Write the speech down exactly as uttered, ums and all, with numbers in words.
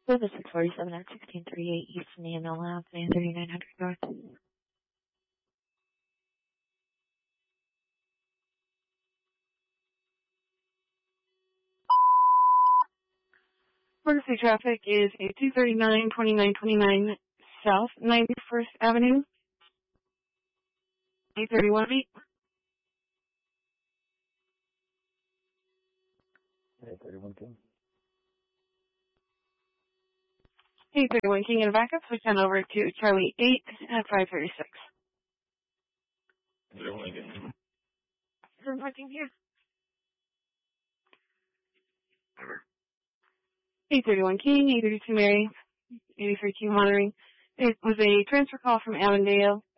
Service six forty-seven at sixteen thirty-eight East Indiana Lab, and thirty-nine hundred North. Emergency traffic is a two thirty-nine twenty-nine twenty-nine South ninety-first Avenue, eight thirty-one feet. eight thirty-one King. eight thirty-one King and backup, switch on over to Charlie eight at five thirty-six. From parking here. eight thirty-one King, eight thirty-two Mary, eighty-three King monitoring. It was a transfer call from Avondale